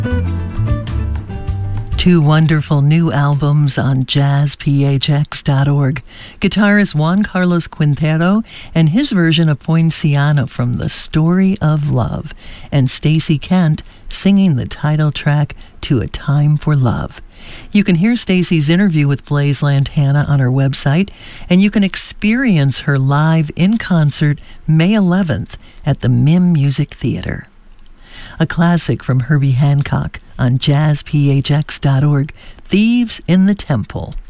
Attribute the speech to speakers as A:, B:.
A: Two wonderful new albums on jazzphx.org. Guitarist Juan Carlos Quintero and his version of Poinciana from The Story of Love, and Stacey Kent singing the title track To a Time for Love. You can hear Stacey's interview with Blaise Lantana on her website, and you can experience her live in concert May 11th at the MIM Music Theater. A classic from Herbie Hancock on jazzphx.org, Thieves in the Temple.